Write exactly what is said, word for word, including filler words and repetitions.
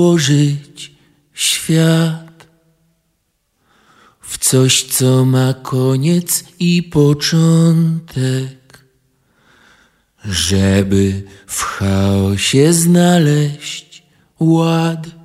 włożyć świat w coś, co ma koniec i początek, żeby w chaosie znaleźć ład.